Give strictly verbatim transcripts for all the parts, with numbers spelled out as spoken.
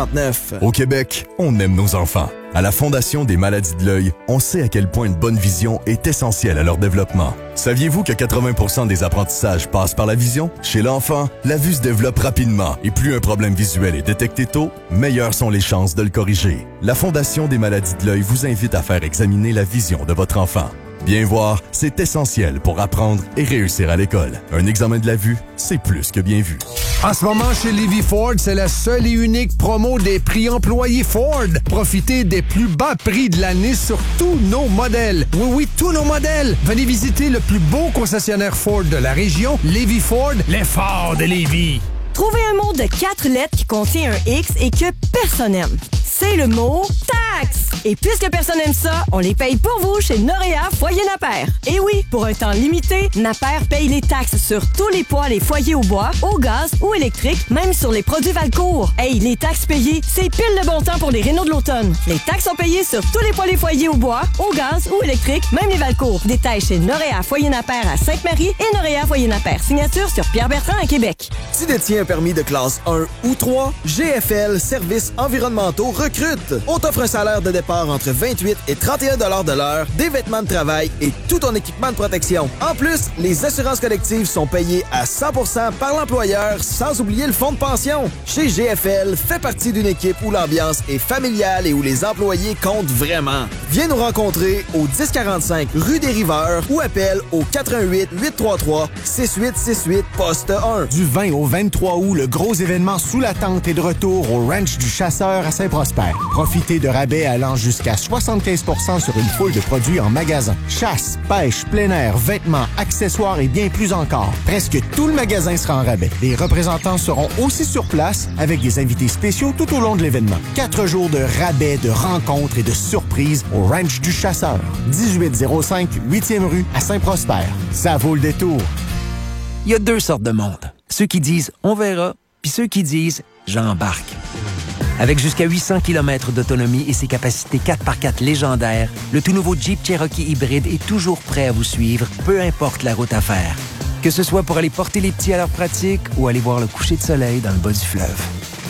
Au Québec, on aime nos enfants. À la Fondation des maladies de l'œil, on sait à quel point une bonne vision est essentielle à leur développement. Saviez-vous que quatre-vingts pour cent des apprentissages passent par la vision? Chez l'enfant, la vue se développe rapidement et plus un problème visuel est détecté tôt, meilleures sont les chances de le corriger. La Fondation des maladies de l'œil vous invite à faire examiner la vision de votre enfant. Bien voir, c'est essentiel pour apprendre et réussir à l'école. Un examen de la vue, c'est plus que bien vu. En ce moment, chez Levy Ford, c'est la seule et unique promo des prix employés Ford. Profitez des plus bas prix de l'année sur tous nos modèles. Oui, oui, tous nos modèles. Venez visiter le plus beau concessionnaire Ford de la région, Levy Ford, les Ford de Lévis. Trouvez un mot de quatre lettres qui contient un X et que personne n'aime. C'est le mot taxe. Et puisque personne n'aime ça, on les paye pour vous chez Noréa Foyer Napper. Et oui, pour un temps limité, Napper paye les taxes sur tous les poêles et foyers au bois, au gaz ou électrique, même sur les produits Valcourt. Hey, les taxes payées, c'est pile le bon temps pour les rénaux de l'automne. Les taxes sont payées sur tous les poêles et foyers au bois, au gaz ou électrique, même les Valcourt. Détails chez Noréa Foyer Napper à Sainte-Marie et Noréa Foyer Napper. Signature sur Pierre Bertrand à Québec. Tu détiens un permis de classe un ou trois? G F L Services environnementaux recrute. On t'offre un salaire de départ entre vingt-huit et trente et un dollars de l'heure, des vêtements de travail et tout ton équipement de protection. En plus, les assurances collectives sont payées à cent pour cent par l'employeur, sans oublier le fonds de pension. Chez G F L, fais partie d'une équipe où l'ambiance est familiale et où les employés comptent vraiment. Viens nous rencontrer au dix quarante-cinq rue des Riveurs ou appelle au quatre un huit, huit trois trois, six huit six huit, poste un. Du vingt au vingt-trois août, le gros événement sous la tente est de retour au Ranch du Chasseur à Saint-Prosper. Profitez de rabais allant jusqu'à soixante-quinze pour cent sur une foule de produits en magasin. Chasse, pêche, plein air, vêtements, accessoires et bien plus encore. Presque tout le magasin sera en rabais. Les représentants seront aussi sur place avec des invités spéciaux tout au long de l'événement. Quatre jours de rabais, de rencontres et de surprises au Ranch du Chasseur. dix-huit zéro cinq huitième rue à Saint-Prosper. Ça vaut le détour. Il y a deux sortes de monde. Ceux qui disent « on verra » puis ceux qui disent « j'embarque ». Avec jusqu'à huit cents kilomètres d'autonomie et ses capacités quatre par quatre légendaires, le tout nouveau Jeep Cherokee hybride est toujours prêt à vous suivre, peu importe la route à faire. Que ce soit pour aller porter les petits à leur pratique ou aller voir le coucher de soleil dans le bas du fleuve.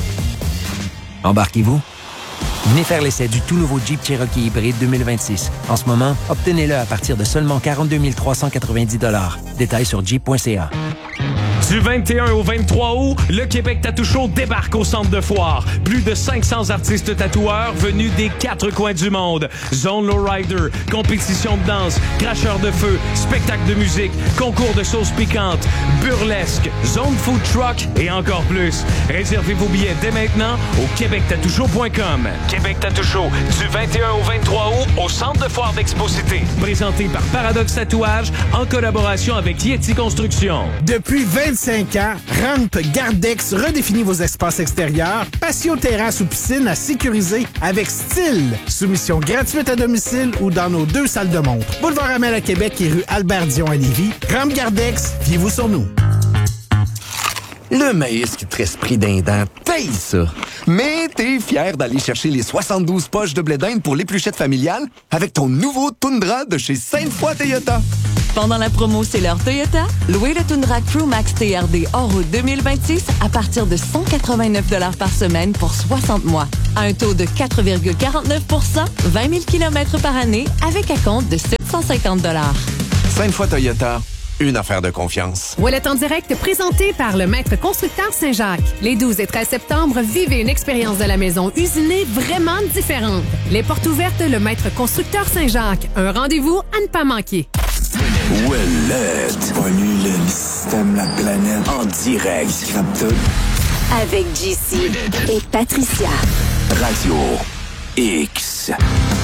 Embarquez-vous? Venez faire l'essai du tout nouveau Jeep Cherokee hybride deux mille vingt-six. En ce moment, obtenez-le à partir de seulement quarante-deux mille trois cent quatre-vingt-dix dollars. Détails sur jeep point c a. Du vingt et un au vingt-trois août, le Québec Tattoo Show débarque au centre de foire. Plus de cinq cents artistes tatoueurs venus des quatre coins du monde. Zone Lowrider, compétition de danse, cracheur de feu, spectacle de musique, concours de sauces piquantes, burlesque, zone food truck et encore plus. Réservez vos billets dès maintenant au québec tattoo show point com. Québec Tattoo Show, du vingt et un au vingt-trois août, au centre de foire d'Expo-Cité. Présenté par Paradoxe Tatouage en collaboration avec Yeti Construction. Depuis vingt-cinq ans, Rampe Gardex redéfinit vos espaces extérieurs, patio, terrasse ou piscine à sécuriser avec style. Soumission gratuite à domicile ou dans nos deux salles de montre. Boulevard Amel à Québec et rue Albert-Dion à Lévis. Rampe Gardex, fiez-vous sur nous. Le maïs qui te reste pris d'un dent, taille ça! Mais t'es fier d'aller chercher les soixante-douze poches de blé d'Inde pour l'épluchette familiale avec ton nouveau Tundra de chez Sainte-Foy Toyota. Pendant la promo C'est l'heure Toyota, louez le Tundra Crew Max T R D hors route deux mille vingt-six à partir de cent quatre-vingt-neuf dollars par semaine pour soixante mois. À un taux de quatre virgule quarante-neuf pour cent, vingt mille kilomètres par année avec acompte de sept cent cinquante dollars. Sainte-Foy Toyota. Une affaire de confiance. Ouellet en direct présenté par le maître constructeur Saint-Jacques. Les douze et treize septembre, vivez une expérience de la maison usinée vraiment différente. Les portes ouvertes, le maître constructeur Saint-Jacques. Un rendez-vous à ne pas manquer. Ouellet. Pollue le système, la planète. En direct. Scrap tout. Avec J C et Patricia. Radio X.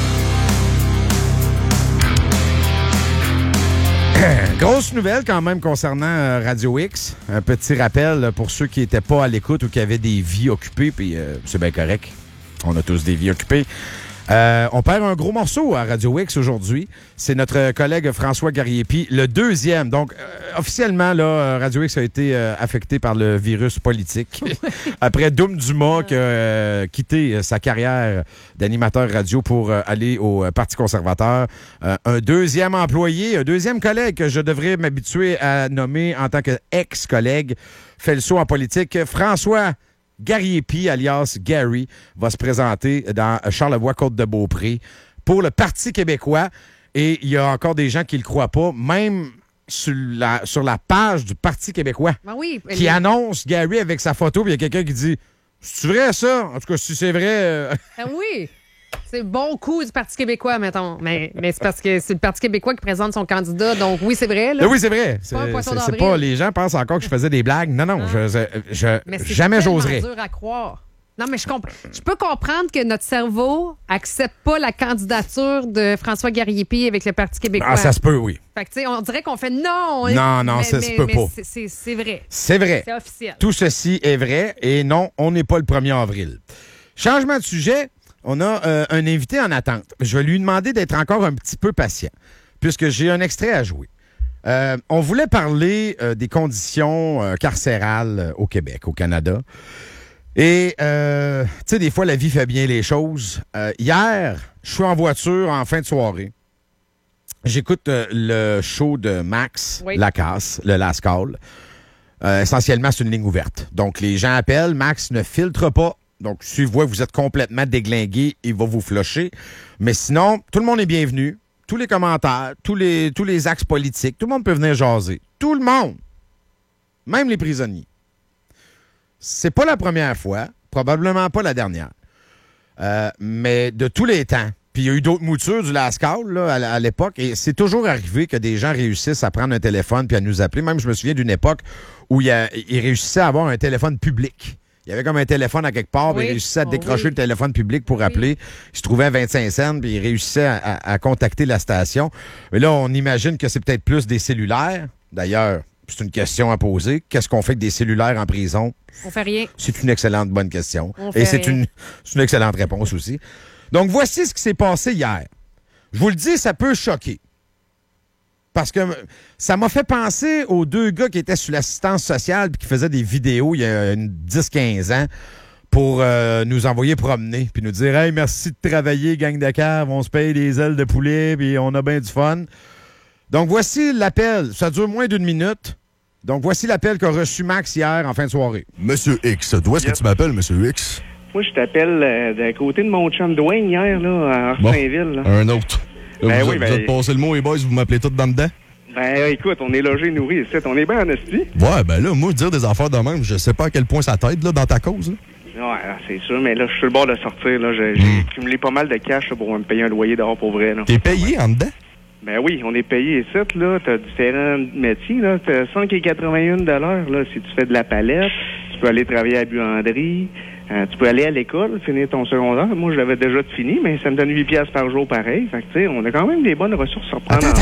Grosse nouvelle quand même concernant euh, Radio X. Un petit rappel là, pour ceux qui n'étaient pas à l'écoute ou qui avaient des vies occupées, puis euh, c'est bien correct. On a tous des vies occupées. Euh, on perd un gros morceau à Radio X aujourd'hui. C'est notre collègue François Garriépi, le deuxième. Donc, euh, officiellement, là, Radio X a été euh, affecté par le virus politique. Après Doom Dumas qui a euh, quitté sa carrière d'animateur radio pour euh, aller au euh, Parti conservateur. Euh, un deuxième employé, un deuxième collègue que je devrais m'habituer à nommer en tant qu'ex-collègue, fait le saut en politique. François, Gariepi, alias Gary, va se présenter dans Charlevoix-Côte-de-Beaupré pour le Parti québécois. Et il y a encore des gens qui ne le croient pas, même sur la, sur la page du Parti québécois, ben oui, qui les... annonce Gary avec sa photo, puis il y a quelqu'un qui dit « C'est vrai, ça? En tout cas, si c'est vrai... Euh... » Ben oui! C'est bon coup du Parti québécois, mettons. Mais, mais c'est parce que c'est le Parti québécois qui présente son candidat. Donc, oui, c'est vrai. Là. Oui, c'est vrai. C'est pas un poisson c'est, d'avril. c'est pas, les gens pensent encore que je faisais des blagues. Non, non, je, je, je mais c'est jamais j'oserais. C'est dur à croire. Non, mais je comprends. Je peux comprendre que notre cerveau accepte pas la candidature de François Gariepi avec le Parti québécois. Ah, ça se peut, oui. Fait que, tu sais, on dirait qu'on fait non. On est... Non, non, mais, ça mais, se peut mais pas. C'est, c'est, c'est vrai. C'est vrai. C'est officiel. Tout ceci est vrai et non, on n'est pas le premier avril. Changement de sujet, on a euh, un invité en attente. Je vais lui demander d'être encore un petit peu patient puisque j'ai un extrait à jouer. Euh, on voulait parler euh, des conditions euh, carcérales euh, au Québec, au Canada. Et, euh, tu sais, des fois, la vie fait bien les choses. Euh, hier, je suis en voiture en fin de soirée. J'écoute euh, le show de Max oui. Lacasse, le Last Call. Euh, essentiellement, c'est une ligne ouverte. Donc, les gens appellent. Max ne filtre pas. Donc, s'il voit que vous êtes complètement déglingué, il va vous flusher. Mais sinon, tout le monde est bienvenu. Tous les commentaires, tous les, tous les axes politiques, tout le monde peut venir jaser. Tout le monde. Même les prisonniers. C'est pas la première fois, probablement pas la dernière. Euh, mais de tous les temps, puis il y a eu d'autres moutures du Last Call là, à, à l'époque, et c'est toujours arrivé que des gens réussissent à prendre un téléphone puis à nous appeler. Même, je me souviens d'une époque où il, a, il réussissait à avoir un téléphone public. Il y avait comme un téléphone à quelque part, oui. puis il réussissait à oh, décrocher oui. le téléphone public pour appeler. Oui. Il se trouvait à vingt-cinq cents, puis il réussissait à, à, à contacter la station. Mais là, on imagine que c'est peut-être plus des cellulaires. D'ailleurs, c'est une question à poser. Qu'est-ce qu'on fait avec des cellulaires en prison? On fait rien. C'est une excellente bonne question. On fait Et c'est rien. une, c'est une excellente réponse aussi. Donc, voici ce qui s'est passé hier. Je vous le dis, ça peut choquer. Parce que ça m'a fait penser aux deux gars qui étaient sur l'assistance sociale et qui faisaient des vidéos il y a dix quinze ans pour euh, nous envoyer promener puis nous dire « Hey, merci de travailler, gang de cave, on se paye des ailes de poulet puis on a bien du fun. » Donc, voici l'appel. Ça dure moins d'une minute. Donc, voici l'appel qu'a reçu Max hier en fin de soirée. Monsieur X, d'où est-ce yep. que tu m'appelles, Monsieur X? Moi, je t'appelle euh, d'un côté de mon chum Dwayne hier, là, à Arsainville. Bon, un autre. Là, Ben vous, oui, vous ben... êtes passé le mot, les boys, vous m'appelez tout dans dedans? Ben, écoute, on est logé, nourri ici. On est bien en esti. Ouais, ben là, moi, dire des affaires de même, je sais pas à quel point ça t'aide, là, dans ta cause, là. Ouais, c'est sûr, mais là, je suis sur le bord de sortir, là. J'ai, j'ai cumulé pas mal de cash, là, pour me payer un loyer dehors pour vrai, là. T'es payé en dedans? Ben oui, on est payé ici, là. T'as différents métiers, là. T'as cinq virgule quatre-vingt-un de l'heure, là, si tu fais de la palette. Tu peux aller travailler à la buanderie. Euh, tu peux aller à l'école, finir ton secondaire. Moi, je l'avais déjà fini, mais ça me donne huit piastres par jour pareil. Fait que, tu sais, on a quand même des bonnes ressources à reprendre en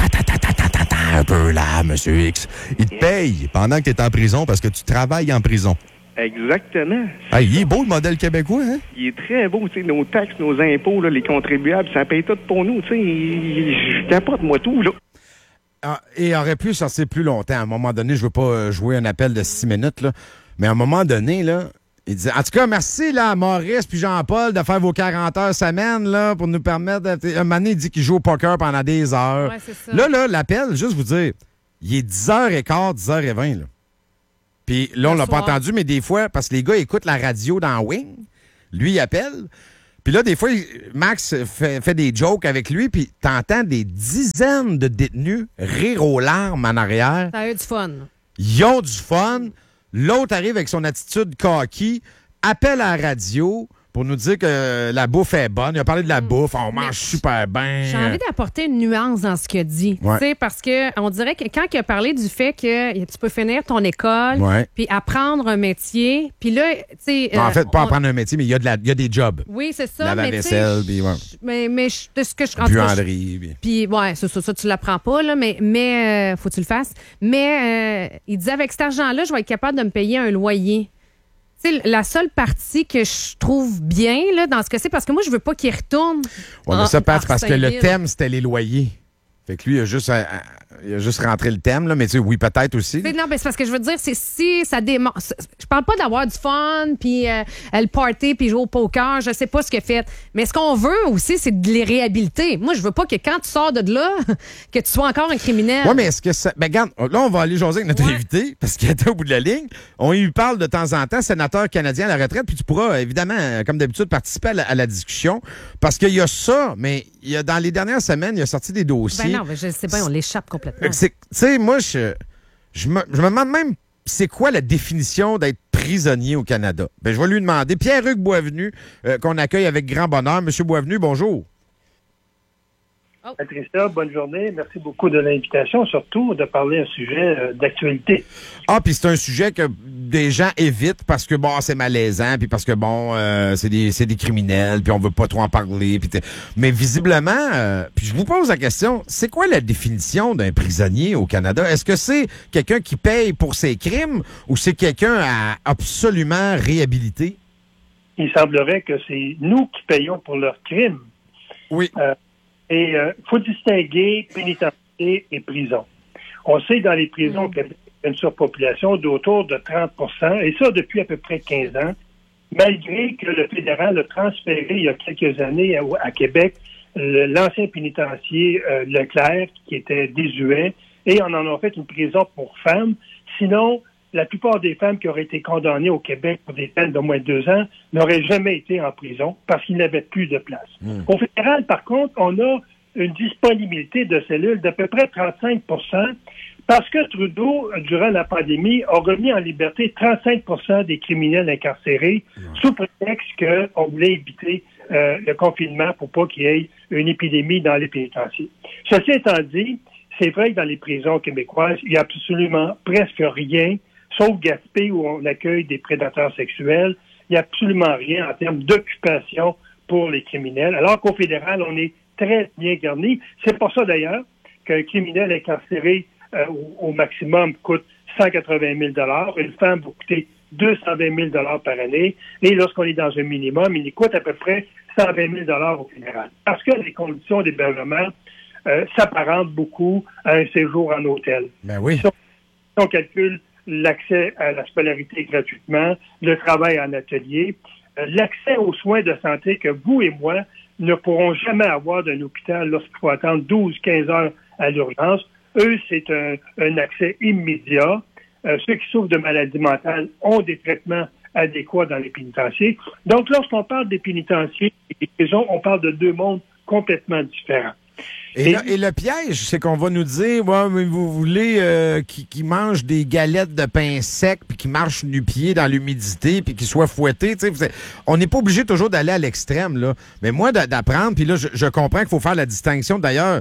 main. Un peu là, Monsieur X. Il te paye pendant que t'es en prison parce que tu travailles en prison. Exactement. Ah, il est beau, le modèle québécois, hein? Il est très beau, tu sais, nos taxes, nos impôts, là, les contribuables, ça paye tout pour nous, tu sais. Je capote, moi, tout, là. Ah, et aurait pu sortir plus longtemps. À un moment donné, je veux pas jouer un appel de six minutes, là, mais à un moment donné, là, il disait, en tout cas, merci là, à Maurice puis Jean-Paul de faire vos quarante heures semaine là, pour nous permettre... De... Un moment donné, il dit qu'il joue au poker pendant des heures. Ouais, c'est ça. Là, là, l'appel, juste vous dire, il est dix heures quinze, dix heures vingt. Là. Puis là, on Le l'a pas soir. entendu, mais des fois, parce que les gars écoutent la radio dans Wing, lui, il appelle. Puis là, des fois, il- Max fait, fait des jokes avec lui, puis t'entends des dizaines de détenus rire aux larmes en arrière. Ça a eu du fun. Ils ont du fun. L'autre arrive avec son attitude cocky, appelle à la radio pour nous dire que la bouffe est bonne. Il a parlé de la bouffe, on mange super bien. J'ai envie d'apporter une nuance dans ce qu'il a dit. Ouais. Tu sais, parce que on dirait que quand il a parlé du fait que tu peux finir ton école, Ouais. puis apprendre un métier, puis là, tu sais... En euh, fait, pas on- apprendre un métier, mais il y a, de la, il y a des jobs. Oui, c'est ça. La mais tu sais, vaisselle, puis ouais. Mais, mais je- de ce que je... en tout cas, je- Buanderie. puis- Puis, ouais, ça, ça, ça, tu l'apprends pas, là, mais, mais euh, faut que tu le fasses. Mais euh, il disait, avec cet argent-là, je vais être capable de me payer un loyer. Tu sais, la seule partie que je trouve bien, là, dans ce que c'est, parce que moi, je veux pas qu'il retourne. Ouais, en- mais ça passe en parce que le Saint-Ville. thème, c'était les loyers. Fait que lui, il a juste, euh, il a juste rentré le thème, là, mais tu sais, oui, peut-être aussi. C'est, non, mais c'est parce que je veux dire, c'est si ça démontre. Je parle pas d'avoir du fun, puis euh, le party, puis jouer au poker, je sais pas ce qu'il a fait. Mais ce qu'on veut aussi, c'est de les réhabiliter. Moi, je veux pas que quand tu sors de là, que tu sois encore un criminel. Oui, mais est-ce que ça. Ben, regarde, là, on va aller jaser avec notre ouais. invité, parce qu'il était au bout de la ligne. On lui parle de temps en temps, sénateur canadien à la retraite, puis tu pourras, évidemment, comme d'habitude, participer à la, à la discussion. Parce qu'il y a ça, mais il y a, dans les dernières semaines, il a sorti des dossiers. Ben non, mais je sais pas, on l'échappe complètement. Tu sais, moi, je, je, me, je me demande même, c'est quoi la définition d'être prisonnier au Canada? Ben, je vais lui demander. Pierre-Hugues Boisvenu, euh, qu'on accueille avec grand bonheur. Monsieur Boisvenu, bonjour. Oh. Patricia, bonne journée. Merci beaucoup de l'invitation, surtout de parler un sujet euh, d'actualité. Ah, puis c'est un sujet que des gens évitent parce que, bon, c'est malaisant, puis parce que, bon, euh, c'est des, c'est des criminels, puis on veut pas trop en parler. Puis mais visiblement, euh, puis je vous pose la question, c'est quoi la définition d'un prisonnier au Canada? Est-ce que c'est quelqu'un qui paye pour ses crimes ou c'est quelqu'un à absolument réhabiliter? Il semblerait que c'est nous qui payons pour leurs crimes. Oui. Euh, Et il euh, faut distinguer pénitencier et prison. On sait dans les prisons qu'il y a une surpopulation d'autour de trente pour cent, et ça depuis à peu près quinze ans, malgré que le fédéral a transféré il y a quelques années à, à Québec le, l'ancien pénitencier euh, Leclerc, qui était désuet, et on en a fait une prison pour femmes. Sinon, la plupart des femmes qui auraient été condamnées au Québec pour des peines d'au moins deux ans n'auraient jamais été en prison parce qu'il n'y avait plus de place. Mmh. Au fédéral, par contre, on a une disponibilité de cellules d'à peu près trente-cinq pour cent parce que Trudeau, durant la pandémie, a remis en liberté trente-cinq pour cent des criminels incarcérés mmh. sous prétexte qu'on voulait éviter euh, le confinement pour pas qu'il y ait une épidémie dans les pénitenciers. Ceci étant dit, c'est vrai que dans les prisons québécoises, il n'y a absolument presque rien, sauf Gaspé, où on accueille des prédateurs sexuels. Il n'y a absolument rien en termes d'occupation pour les criminels, alors qu'au fédéral, on est très bien garni. C'est pour ça, d'ailleurs, qu'un criminel incarcéré euh, au, au maximum coûte cent quatre-vingt mille dollars. Une femme va coûter deux cent vingt mille dollars par année. Et lorsqu'on est dans un minimum, il coûte à peu près cent vingt mille dollars au fédéral. Parce que les conditions d'hébergement euh, s'apparentent beaucoup à un séjour en hôtel. Ben oui. Si on, si on calcule l'accès à la scolarité gratuitement, le travail en atelier, euh, l'accès aux soins de santé que vous et moi ne pourront jamais avoir d'un hôpital lorsqu'il faut attendre douze à quinze heures à l'urgence. Eux, c'est un, un accès immédiat. Euh, ceux qui souffrent de maladies mentales ont des traitements adéquats dans les pénitenciers. Donc, lorsqu'on parle des pénitenciers et des prisons, on parle de deux mondes complètement différents. Et, et, le, et le piège, c'est qu'on va nous dire, ouais, mais vous voulez euh, qu'ils qui mangent des galettes de pain sec, puis qu'ils marchent nu-pieds dans l'humidité, puis qu'ils soient fouettés. On n'est pas obligé toujours d'aller à l'extrême, là. Mais moi, d'apprendre, puis là, je, je comprends qu'il faut faire la distinction. D'ailleurs,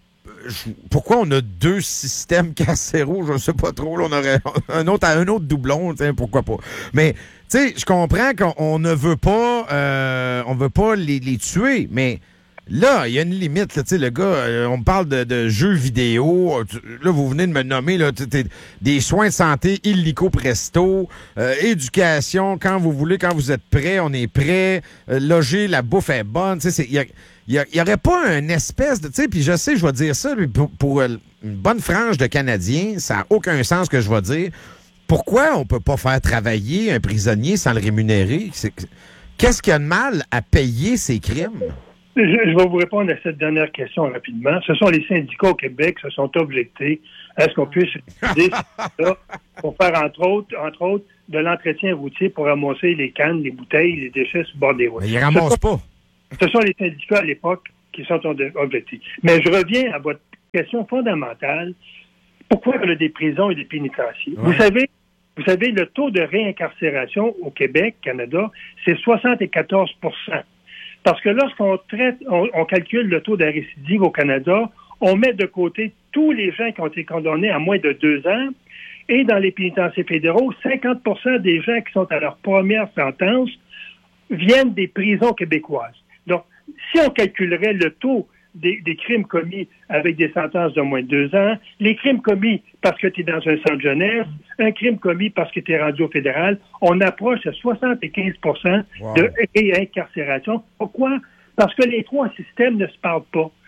je, pourquoi on a deux systèmes carcéraux, je ne sais pas trop. Là, on aurait un autre un autre doublon, pourquoi pas. Mais, tu sais, je comprends qu'on ne veut pas, euh, on veut pas les, les tuer, mais... Là, il y a une limite. Là, le gars, euh, on me parle de, de jeux vidéo. Là, vous venez de me nommer là, des soins de santé illico presto, euh, éducation, quand vous voulez, quand vous êtes prêt, on est prêt. Euh, loger, la bouffe est bonne. Il y, a, y, a, y aurait pas une espèce de... Puis je sais, je vais dire ça, pour, pour une bonne frange de Canadiens, ça n'a aucun sens que je vais dire. Pourquoi on peut pas faire travailler un prisonnier sans le rémunérer? Qu'est-ce qu'il y a de mal à payer ses crimes? Je, je vais vous répondre à cette dernière question rapidement. Ce sont les syndicats au Québec qui se sont objectés à ce qu'on puisse utiliser ça pour faire, entre autres, entre autres, de l'entretien routier pour ramasser les cannes, les bouteilles, les déchets sur le bord des routes. Mais ils ne ramassent pas. Ce sont les syndicats à l'époque qui sont objectés. Mais je reviens à votre question fondamentale. Pourquoi il y a des prisons et des pénitenciers? Ouais. Vous savez, vous savez, le taux de réincarcération au Québec, Canada, c'est soixante-quatorze pour cent. Parce que lorsqu'on traite, on, on calcule le taux de récidive au Canada, on met de côté tous les gens qui ont été condamnés à moins de deux ans. Et dans les pénitenciers fédéraux, cinquante pour cent des gens qui sont à leur première sentence viennent des prisons québécoises. Donc, si on calculerait le taux des, des crimes commis avec des sentences de moins de deux ans, les crimes commis parce que tu es dans un centre jeunesse, un crime commis parce que tu es rendu au fédéral, on approche à soixante-quinze pour cent wow. de réincarcération. Pourquoi? Parce que les trois systèmes ne se parlent pas.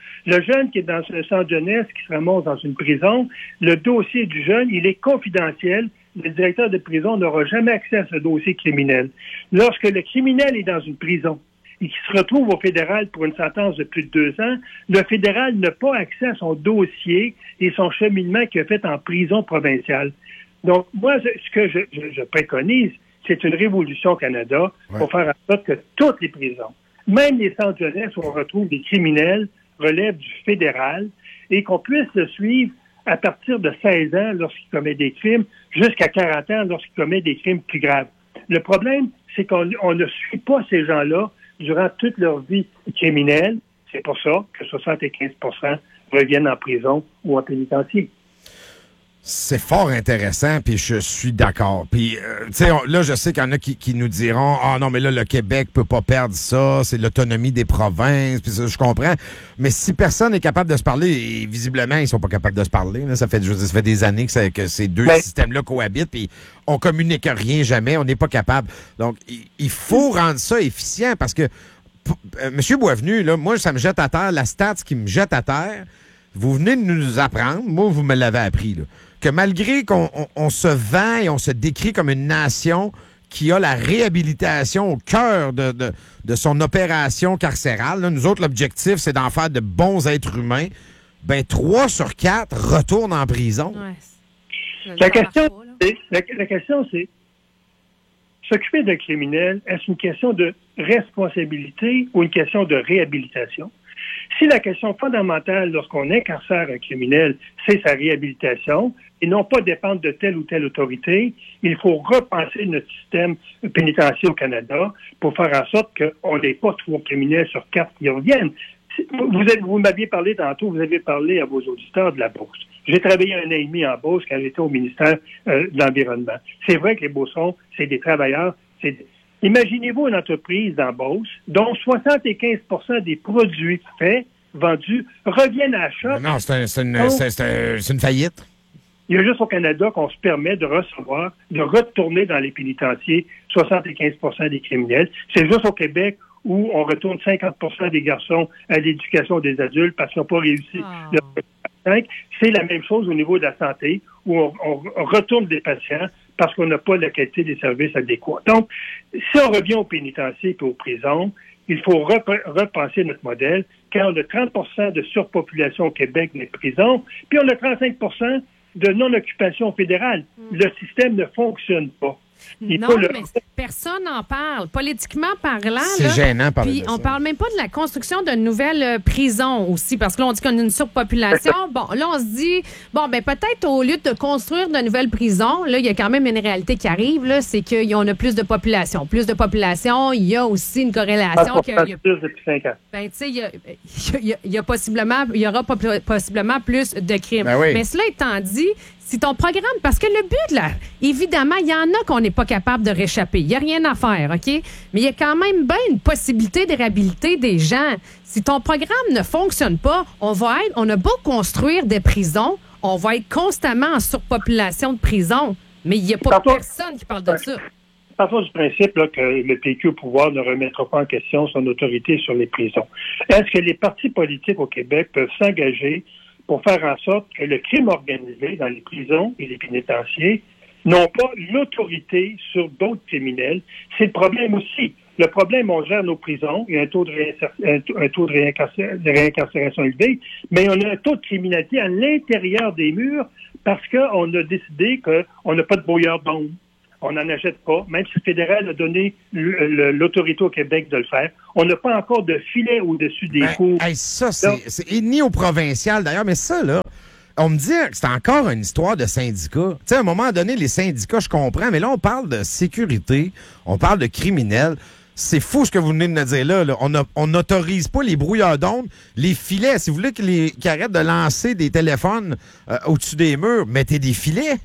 Le jeune qui est dans un centre jeunesse, qui se ramasse dans une prison, le dossier du jeune, il est confidentiel. Le directeur de prison n'aura jamais accès à ce dossier criminel. Lorsque le criminel est dans une prison et qu'il se retrouve au fédéral pour une sentence de plus de deux ans, le fédéral n'a pas accès à son dossier et son cheminement qu'il a fait en prison provinciale. Donc, moi, ce que je, je, je préconise, c'est une révolution au Canada ouais. pour faire en sorte que toutes les prisons, même les centres jeunesse où on retrouve des criminels, relèvent du fédéral et qu'on puisse le suivre à partir de seize ans lorsqu'il commet des crimes, jusqu'à quarante ans lorsqu'il commet des crimes plus graves. Le problème, c'est qu'on on ne suit pas ces gens-là durant toute leur vie criminelle. C'est pour ça que soixante-quinze pour cent reviennent en prison ou en pénitencier. C'est fort intéressant, puis je suis d'accord. Puis, euh, tu sais, là, je sais qu'il y en a qui, qui nous diront « Ah oh, non, mais là, le Québec peut pas perdre ça, c'est l'autonomie des provinces. » Puis ça, je comprends. Mais si personne n'est capable de se parler, et visiblement, ils sont pas capables de se parler. Là, ça fait, je veux dire, ça fait des années que, ça, que ces deux mais... systèmes-là cohabitent, puis on communique rien jamais, on n'est pas capable. Donc, il, il faut rendre ça efficient, parce que, euh, M. Boisvenu, là, moi, ça me jette à terre, la stats qui me jette à terre, vous venez de nous apprendre, moi, vous me l'avez appris, là, que malgré qu'on on, on se vend et on se décrit comme une nation qui a la réhabilitation au cœur de, de, de son opération carcérale, là, nous autres, l'objectif, c'est d'en faire de bons êtres humains, ben trois sur quatre retournent en prison. Ouais. La, question, c'est, la, la question, c'est s'occuper d'un criminel, est-ce une question de responsabilité ou une question de réhabilitation? Si la question fondamentale lorsqu'on incarcère un criminel, c'est sa réhabilitation, et non pas dépendre de telle ou telle autorité, il faut repenser notre système pénitentiaire au Canada pour faire en sorte qu'on n'ait pas trois criminels sur quatre qui reviennent. Vous, êtes, vous m'aviez parlé tantôt, vous avez parlé à vos auditeurs de la Beauce. J'ai travaillé un an et demi en Beauce quand j'étais au ministère euh, de l'Environnement. C'est vrai que les Beaucerons, c'est des travailleurs, c'est des... Imaginez-vous une entreprise dans Beauce dont soixante-quinze pour cent des produits faits, vendus, reviennent à achat. Non, c'est, un, c'est, une, Donc, c'est, c'est, un, c'est une faillite. Il y a juste au Canada qu'on se permet de recevoir, de retourner dans les pénitenciers soixante-quinze pour cent des criminels. C'est juste au Québec où on retourne cinquante pour cent des garçons à l'éducation des adultes parce qu'ils n'ont pas réussi oh. le C'est la même chose au niveau de la santé où on, on retourne des patients parce qu'on n'a pas la qualité des services adéquats. Donc, si on revient aux pénitenciers et aux prisons, il faut rep- repenser notre modèle, car on a trente pour cent de surpopulation au Québec des prisons, puis on a trente-cinq pour cent de non-occupation fédérale. Mm. Le système ne fonctionne pas. Il non, le... mais personne n'en parle. Politiquement parlant, c'est là, gênant parler puis de on ça. parle même pas de la construction d'une nouvelle euh, prison aussi, parce que là, on dit qu'on a une surpopulation. Bon, là, on se dit, bon, ben peut-être au lieu de construire de nouvelles prisons, là, il y a quand même une réalité qui arrive, là, c'est qu'on a plus de population. Plus de population, il y a aussi une corrélation. qu'il y a, plus depuis cinq ans. Ben, tu sais, il y, a, il, y a, il y a possiblement, il y aura possiblement plus de crimes. Ben oui. Mais cela étant dit, si ton programme, parce que le but, là, évidemment, il y en a qu'on n'est pas capable de réchapper. Il n'y a rien à faire, OK? Mais il y a quand même bien une possibilité de réhabiliter des gens. Si ton programme ne fonctionne pas, on va être, on a beau construire des prisons, on va être constamment en surpopulation de prisons. Mais il n'y a pas Partons, personne qui parle de ouais. ça. Partons du principe là, que le P Q au pouvoir ne remettra pas en question son autorité sur les prisons. Est-ce que les partis politiques au Québec peuvent s'engager pour faire en sorte que le crime organisé dans les prisons et les pénitenciers n'ont pas l'autorité sur d'autres criminels? C'est le problème aussi. Le problème, on gère nos prisons, il y a un taux de, réinser- un taux, un taux de, réincarcé- de réincarcération élevé, mais on a un taux de criminalité à l'intérieur des murs parce qu'on a décidé qu'on n'a pas de brouillard d'ombre. On n'en achète pas, même si le fédéral a donné le, le, l'autorité au Québec de le faire. On n'a pas encore de filet au-dessus des ben, cours. Hey, ça, c'est, Donc, c'est, et ni au provincial, d'ailleurs, mais ça, là, on me dit que c'est encore une histoire de syndicats. Tu sais, à un moment donné, les syndicats, je comprends, mais là, on parle de sécurité, on parle de criminels. C'est fou ce que vous venez de me dire là. là. On n'autorise pas les brouilleurs d'ondes, les filets. Si vous voulez qu'ils qu arrêtent de lancer des téléphones euh, au-dessus des murs, mettez des filets.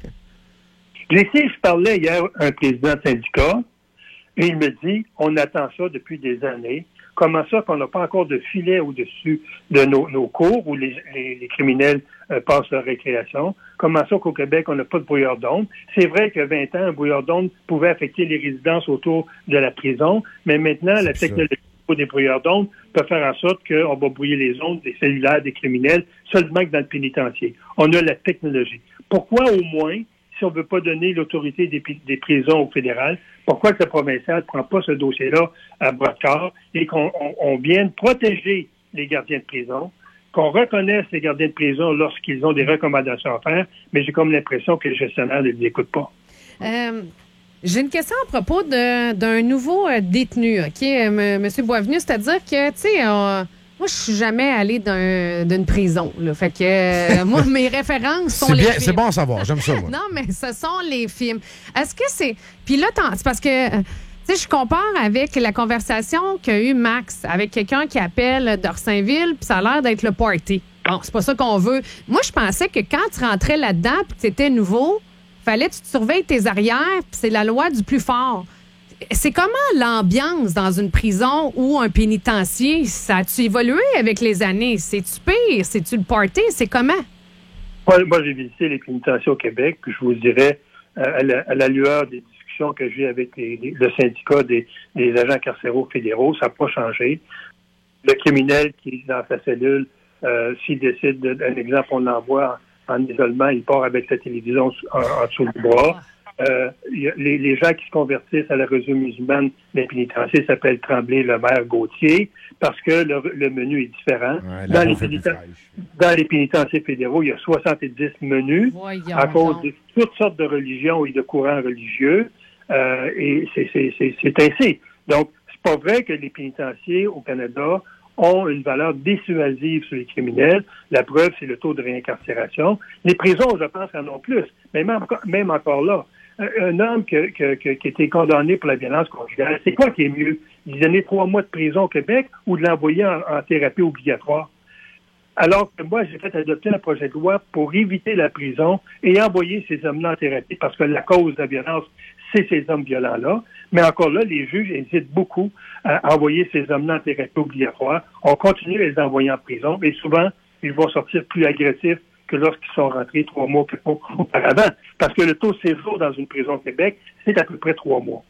J'ai essayé, je parlais hier à un président de syndicat, et il me dit, on attend ça depuis des années. Comment ça qu'on n'a pas encore de filet au-dessus de nos, nos cours où les, les, les criminels euh, passent leur récréation? Comment ça qu'au Québec, on n'a pas de brouillard d'ondes? C'est vrai que vingt ans, un brouillard d'ondes pouvait affecter les résidences autour de la prison, mais maintenant, c'est la technologie nouveaux débrouilleurs d'ondes peut faire en sorte qu'on va brouiller les ondes des cellulaires des criminels seulement que dans le pénitencier. On a la technologie. Pourquoi au moins, si on ne veut pas donner l'autorité des, des prisons au fédéral, pourquoi que le provincial ne prend pas ce dossier-là à bras de corps et qu'on on, on vienne protéger les gardiens de prison, qu'on reconnaisse les gardiens de prison lorsqu'ils ont des recommandations à faire, mais j'ai comme l'impression que le gestionnaire ne les écoute pas. Euh, j'ai une question à propos de, d'un nouveau euh, détenu, OK, euh, M. Boisvenu, c'est-à-dire que, tu sais, euh, moi, je suis jamais allée d'un, d'une prison, là, fait que euh, moi, mes références sont c'est les bien, films. C'est bon à savoir, j'aime ça, moi. Non, mais ce sont les films. Est-ce que c'est... Puis là, c'est parce que... Euh, tu sais, je compare avec la conversation qu'a eu Max avec quelqu'un qui appelle d'Orsainville, puis ça a l'air d'être le party. Bon, c'est pas ça qu'on veut. Moi, je pensais que quand tu rentrais là-dedans puis que tu étais nouveau, fallait que tu te surveilles tes arrières, puis c'est la loi du plus fort. C'est comment l'ambiance dans une prison ou un pénitencier? Ça a-tu évolué avec les années? C'est-tu pire? C'est-tu le party? C'est comment? Moi, moi j'ai visité les pénitenciers au Québec, puis je vous dirais, euh, à, la, à la lueur des discussions que j'ai avec les, les, le syndicat des, des agents carcéraux fédéraux, ça n'a pas changé. Le criminel qui est dans sa cellule, euh, s'il décide, de, un exemple, on l'envoie en, en isolement, il part avec sa télévision en, en dessous du bras. Euh, les, les gens qui se convertissent à la religion musulmane des pénitenciers s'appellent Tremblay, Le Maire, Gauthier, parce que le, le menu est différent. Ouais, dans, les péniten- dans les pénitenciers fédéraux, il y a soixante-dix menus Voyons à cause donc. de toutes sortes de religions et de courants religieux. Euh, et c'est, c'est, c'est, c'est ainsi. Donc, c'est pas vrai que les pénitenciers au Canada ont une valeur dissuasive sur les criminels. La preuve, c'est le taux de réincarcération. Les prisons, je pense, en ont plus. Mais même, même encore là, un homme que, que, que, qui a été condamné pour la violence conjugale, c'est quoi qui est mieux? Lui donner trois mois de prison au Québec ou de l'envoyer en, en thérapie obligatoire? Alors que moi, j'ai fait adopter un projet de loi pour éviter la prison et envoyer ces hommes-là en thérapie parce que la cause de la violence, c'est ces hommes violents-là. Mais encore là, les juges hésitent beaucoup à envoyer ces hommes-là en thérapie obligatoire. On continue à les envoyer en prison et souvent, ils vont sortir plus agressifs que lorsqu'ils sont rentrés trois mois auparavant. Parce que le taux de séjour dans une prison au Québec, c'est à peu près trois mois.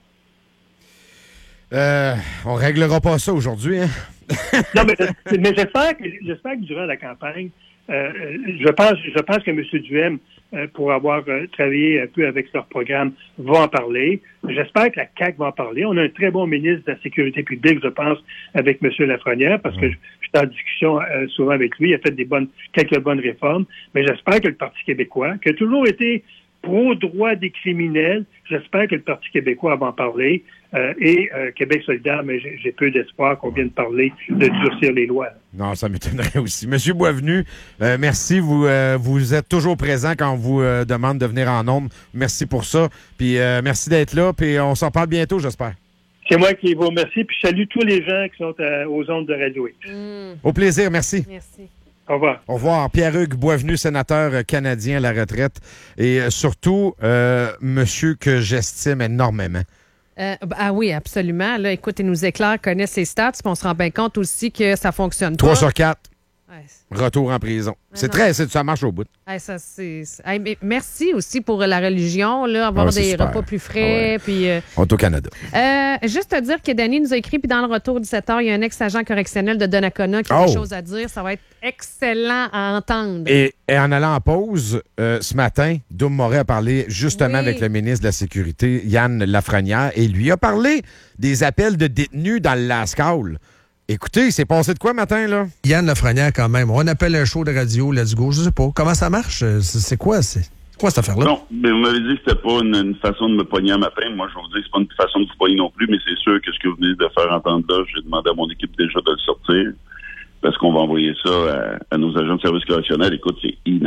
Euh, on réglera pas ça aujourd'hui, hein? Non, mais, mais j'espère, que, j'espère que durant la campagne, euh, je pense je pense que M. Duhem, euh, pour avoir euh, travaillé un peu avec leur programme, va en parler. J'espère que la C A Q va en parler. On a un très bon ministre de la Sécurité publique, je pense, avec M. Lafrenière, parce que je, je suis en discussion euh, souvent avec lui. Il a fait des bonnes quelques bonnes réformes. Mais j'espère que le Parti québécois, qui a toujours été pro-droit des criminels, j'espère que le Parti québécois va en parler. Euh, et euh, Québec solidaire, mais j'ai, j'ai peu d'espoir qu'on vienne parler de durcir les lois. Non, ça m'étonnerait aussi. Monsieur Boisvenu, euh, merci. Vous euh, vous êtes toujours présent quand on vous euh, demande de venir en ondes. Merci pour ça. Puis euh, merci d'être là. Puis on s'en parle bientôt, j'espère. C'est moi qui vous remercie. Puis je salue tous les gens qui sont à, aux ondes de Radio X. Mm. Au plaisir. Merci. Merci. Au revoir. Au revoir. Pierre-Hugues Boisvenu, sénateur canadien à la retraite. Et euh, surtout, euh, monsieur que j'estime énormément. Euh, ah oui, absolument. Là, écoute, il nous éclaire, connaît ses stats, puis on se rend bien compte aussi que ça fonctionne trois pas. sur quatre. Ouais. Retour en prison. Mais c'est non. très, c'est, ça marche au bout. Hey, ça, c'est, c'est... Hey, mais merci aussi pour la religion, là, avoir Ah, des super. repas plus frais. Ah ouais. Puis, euh... On est au Canada. Euh, juste te dire que Danny nous a écrit, puis dans le retour dix-sept heures, il y a un ex-agent correctionnel de Donnacona qui a Oh. des choses à dire. Ça va être excellent à entendre. Et, et en allant en pause, euh, ce matin, Doum Moret a parlé justement Oui. avec le ministre de la Sécurité, Yann Lafrenière, et lui a parlé des appels de détenus dans le Lascaux. Écoutez, il s'est passé de quoi matin, là? Yann Lafrenière, quand même. On appelle un show de radio, let's go. Je sais pas. Comment ça marche? C'est, c'est quoi? C'est quoi cette affaire-là? Non, mais vous m'avez dit que c'était pas une, une façon de me pogner un matin. Moi, je vais vous dire que c'est pas une façon de vous pogner non plus, mais c'est sûr que ce que vous venez de faire entendre là, j'ai demandé à mon équipe déjà de le sortir, parce qu'on va envoyer ça à, à nos agents de service correctionnel. Écoute, c'est